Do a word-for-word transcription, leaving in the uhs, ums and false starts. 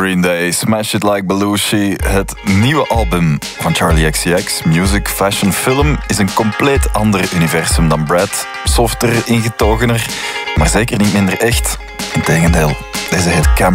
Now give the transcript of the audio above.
Green Day, Smash It Like Belushi. Het nieuwe album van Charli X C X, Music, Fashion, Film, is een compleet ander universum dan Brad. Softer, ingetogener, maar zeker niet minder echt. Integendeel, deze heet Cameron.